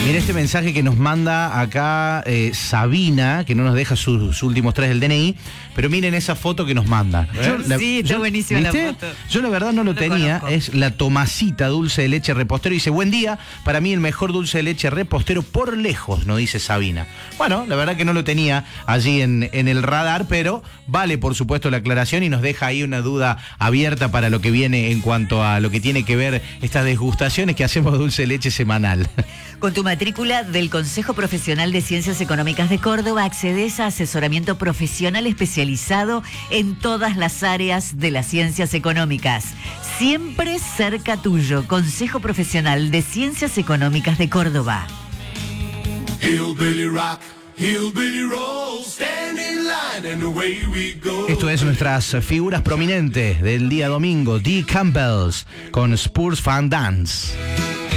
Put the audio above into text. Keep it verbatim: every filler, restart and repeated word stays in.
Mira este mensaje que nos manda acá eh, Sabina, que no nos deja sus, sus últimos tres del D N I, pero miren esa foto que nos manda. Yo, la, sí, está yo, buenísima ¿viste? La foto. Yo la verdad no lo, lo tenía, conozco. Es la Tomasita dulce de leche repostero. Dice, buen día, para mí el mejor dulce de leche repostero por lejos, nos dice Sabina. Bueno, la verdad que no lo tenía allí en, en el radar, pero vale por supuesto la aclaración y nos deja ahí una duda abierta para lo que viene en cuanto a lo que tiene que ver estas desgustaciones que hacemos de dulce de leche semanal. Con tu matrícula del Consejo Profesional de Ciencias Económicas de Córdoba accedes a asesoramiento profesional especializado en todas las áreas de las ciencias económicas. Siempre cerca tuyo. Consejo Profesional de Ciencias Económicas de Córdoba. Esto es nuestras figuras prominentes del día domingo, Dee Campbells con Spurs Fan Dance.